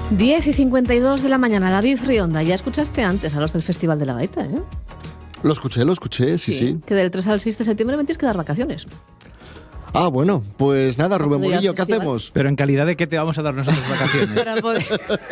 10:52 de la mañana, David Rionda. Ya escuchaste antes a los del Festival de la Gaita, ¿eh? Lo escuché, sí. Que del 3 al 6 de septiembre me tienes que dar vacaciones. Ah, bueno, pues nada, Rubén Morillo, ¿qué hacemos? Pero en calidad de qué te vamos a dar nosotros vacaciones. Para poder...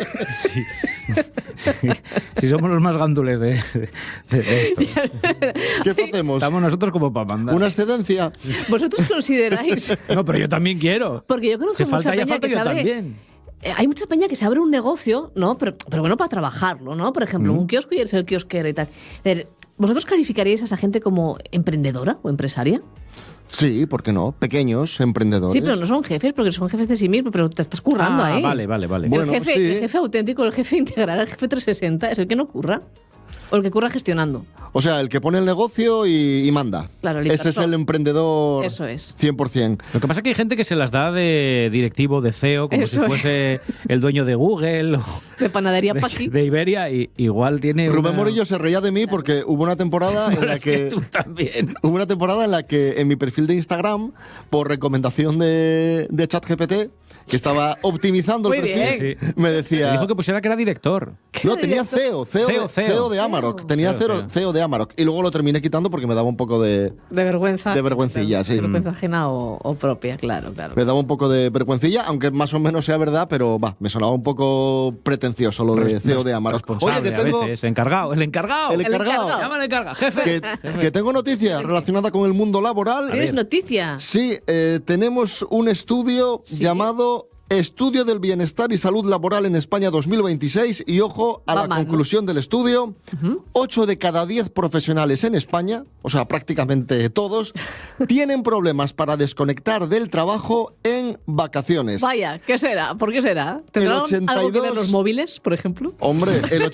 Si somos los más gándules de esto. ¿Qué hacemos? Estamos nosotros como para mandar. ¿Una excedencia? ¿Vosotros consideráis? No, pero yo también quiero. Porque yo creo que Si mucha falta ya peña falta, que se yo abre... también. Hay mucha peña que se abre un negocio, ¿no? Pero bueno, para trabajarlo, ¿no? Por ejemplo, un kiosco y eres el kiosquero y tal. ¿Vosotros calificaríais a esa gente como emprendedora o empresaria? Sí, ¿por qué no? Pequeños emprendedores. Sí, pero no son jefes, porque son jefes de sí mismos, pero te estás currando ahí. Vale. Bueno, el jefe auténtico, el jefe integral, el jefe 360, es el que no curra. O el que curra gestionando. O sea, el que pone el negocio y manda. Claro, el ese es el emprendedor. Eso es. 100%. Lo que pasa es que hay gente que se las da de directivo, de CEO, como Eso si fuese el dueño de Google o De panadería Paqui. de Iberia, y igual tiene Rubén Morillo se reía de mí porque hubo una temporada en la Es que que... tú también. Hubo una temporada en la que en mi perfil de Instagram, por recomendación de ChatGPT, que estaba optimizando el Muy perfil, bien. Sí. me Me decía... dijo que pusiera que era director. No, tenía CEO de Amarok. Tenía CEO. CEO de Amarok. Y luego lo terminé quitando porque me daba un poco de vergüenza. De vergüencilla, sí. De vergüenza ajena o propia, claro. Me daba un poco de vergüencilla, aunque más o menos sea verdad, pero me sonaba un poco pretencioso lo de CEO de Amarok. Responsable, Oye, que tengo... a veces. Encargado. El encargado. Llama al encargado. Jefe. Que tengo noticias relacionadas con el mundo laboral. ¿Tienes noticia? Sí, tenemos un estudio llamado Estudio del Bienestar y Salud Laboral en España 2026 y ojo a la conclusión del estudio. 8 de cada 10 profesionales en España, o sea, prácticamente todos, tienen problemas para desconectar del trabajo en vacaciones. Vaya, ¿qué será? ¿Por qué será? ¿Tendrán algo que ver los móviles, por ejemplo? Hombre, el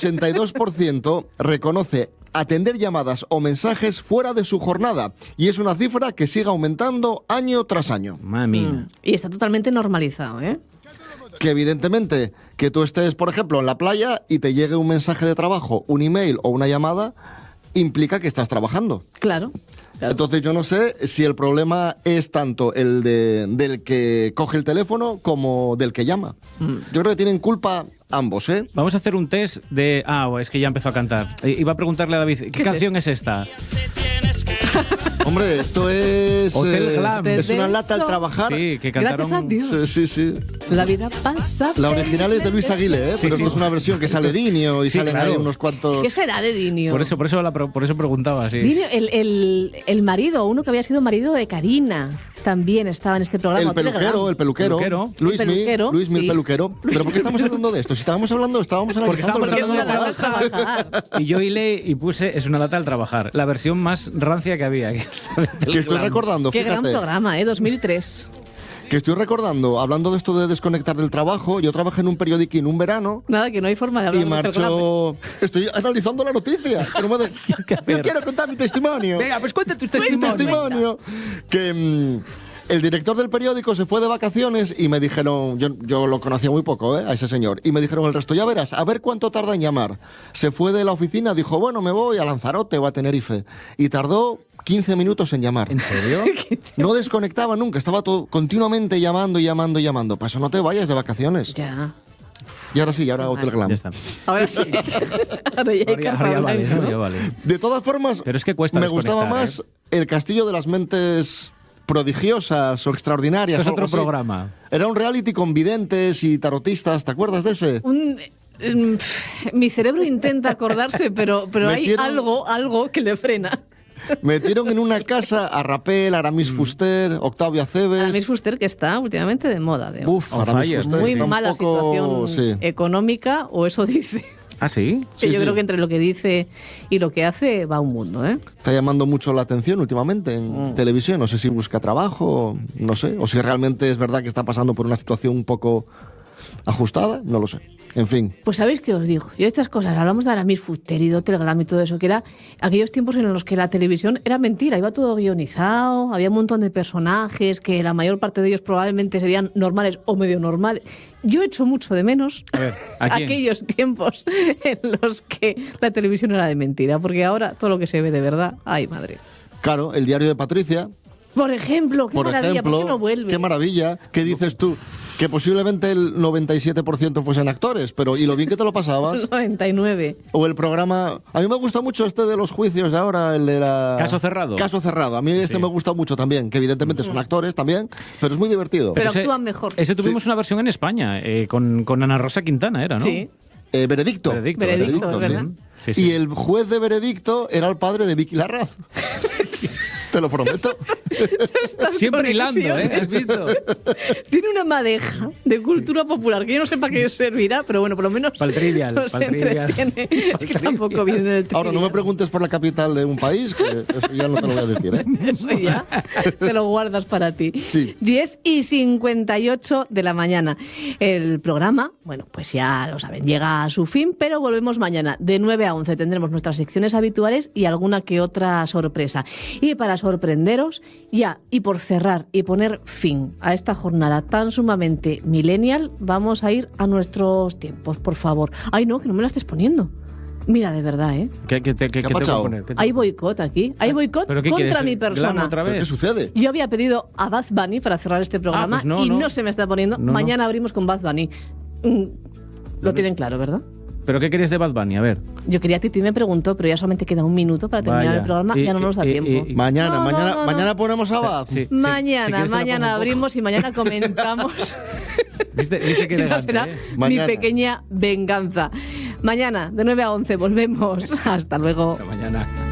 82% reconoce atender llamadas o mensajes fuera de su jornada y es una cifra que sigue aumentando año tras año. Mami. Y está totalmente normalizado, ¿eh? Que evidentemente que tú estés, por ejemplo, en la playa y te llegue un mensaje de trabajo, un email o una llamada, implica que estás trabajando. Claro. Entonces yo no sé si el problema es tanto el del que coge el teléfono como del que llama. Yo creo que tienen culpa ambos, ¿eh? Vamos a hacer un test de... es que ya empezó a cantar. Iba a preguntarle a David, ¿qué canción es esta? Hombre, esto es... Hotel Glam. Es una lata al trabajar. Sí, que cantaron... Gracias a Dios. Sí. La vida pasa... La original es de Luis Aguilé, ¿eh? Sí, Pero sí. esto es una versión que sale Dinio y Sí, salen claro. ahí unos cuantos... ¿Qué será de Dinio? Por eso preguntaba, sí. Dinio, el marido, uno que había sido marido de Karina, también estaba en este programa. El peluquero. Peluquero. Luismi, Sí. el peluquero. ¿Pero por qué estamos hablando de esto? Si estábamos analizando Porque estábamos el hablando de mercado laboral. trabajar. Y yo hilé y puse Es una lata al trabajar. La versión más rancia que había. Que estoy recordando, Qué gran fíjate, programa, 2003. que estoy recordando, hablando de esto de desconectar del trabajo, yo trabajé en un periodiquín un verano Nada, que no hay forma de hablar y de este programa. marchó... Estoy analizando la noticia. Que no me de- Yo quiero contar mi testimonio. Venga, pues cuenta tu Mi testimonio. testimonio. Que el director del periódico se fue de vacaciones y me dijeron, yo lo conocía muy poco, a ese señor, y me dijeron el resto, ya verás, a ver cuánto tarda en llamar. Se fue de la oficina, dijo, bueno, me voy a Lanzarote o a Tenerife. Y tardó 15 minutos en llamar. ¿En serio? No desconectaba nunca, estaba todo continuamente llamando. Para eso no te vayas de vacaciones. Ya. Y ahora sí, ahora Hotel Glam. Ya está. Ahora sí. Ahora ya hay Ahora carta ya vale, blanca, ¿no? ¿no? Ya vale. De todas formas, Pero es que cuesta me gustaba desconectar, más el Castillo de las Mentes prodigiosas o extraordinarias. Esto es o algo otro así. programa. Era un reality con videntes y tarotistas, ¿te acuerdas de ese? Mi cerebro intenta acordarse, pero hay Metieron- algo que le frena. Metieron en una casa a Rapel, Aramis Fuster, Octavio Aceves. Aramis Fuster, que está últimamente de moda. Uf, On Aramis fire. Fuster Muy está un mala poco- situación sí. económica, o eso dice. ¿Ah, sí? Que Sí, yo sí. creo que entre lo que dice y lo que hace va un mundo, ¿eh? Está llamando mucho la atención últimamente en televisión. No sé si busca trabajo, no sé. O si realmente es verdad que está pasando por una situación un poco ajustada, no lo sé. En fin. Pues sabéis qué os digo. Yo estas cosas, hablamos de Aramis Fuster y de Hotel Glam y todo eso, que era aquellos tiempos en los que la televisión era mentira, iba todo guionizado, había un montón de personajes que la mayor parte de ellos probablemente serían normales o medio normales. Yo echo mucho de menos A ver, ¿a quién? aquellos tiempos en los que la televisión era de mentira, porque ahora todo lo que se ve de verdad, ¡ay, madre! Claro, el diario de Patricia, Por ejemplo, qué por maravilla, ejemplo. ¿por qué no vuelve? Qué maravilla. ¿Qué dices tú? que posiblemente el 97% fuesen actores, pero ¿y lo bien que te lo pasabas? 99. O el programa... A mí me gusta mucho este de los juicios de ahora, el de la... Caso cerrado. Caso cerrado. A mí este me gusta mucho también, que evidentemente son actores también, pero es muy divertido. Pero Ese- actúan mejor. Ese tuvimos una versión en España, con Ana Rosa Quintana, era, ¿no? Sí. Veredicto. Veredicto, es sí. verdad. Sí, sí. Y el juez de Veredicto era el padre de Vicky Larraz. Te lo prometo. Estas Siempre hilando, conexiones. ¿Has visto? Tiene una madeja de cultura popular que yo no sé para qué servirá, pero bueno, por lo menos Pa'l trivial, nos pa'l trivial. entretiene. Es que Pa'l tampoco viene del trivial. Ahora, no me preguntes por la capital de un país, que eso ya no te lo voy a decir, ¿eh? Eso ya te lo guardas para ti. Sí. 10:58 de la mañana. El programa, bueno, pues ya lo saben, llega a su fin, pero volvemos mañana. De 9 a 11 tendremos nuestras secciones habituales y alguna que otra sorpresa. Y para sorprenderos, ya, y por cerrar y poner fin a esta jornada tan sumamente millennial, vamos a ir a nuestros tiempos, por favor. Ay, no, que no me la estés poniendo. Mira, de verdad, ¿eh? ¿Qué te ha tengo que pasado? poner? ¿Qué te- Hay boicot aquí. Hay boicot ¿Pero qué contra quieres? mi ¿Glam persona. otra ¿Pero qué vez? sucede? Yo había pedido a Bad Bunny para cerrar este programa pues no, y no. no se me está poniendo. No, no. Mañana abrimos con Bad Bunny. Lo tienen claro, ¿verdad? ¿Pero qué querías de Bad Bunny? A ver. Yo quería Titi me preguntó, pero ya solamente queda un minuto para terminar Vaya. el programa, ya no nos da tiempo. Mañana, No, mañana, no, no, mañana no. ponemos a Baz. Sí, sí, Mañana, si quieres te lo mañana pongo un poco. abrimos y mañana comentamos. ¿Viste qué Esa elegante, será mi Mañana. pequeña venganza. Mañana, de 9 a 11, volvemos. Hasta luego. Hasta mañana.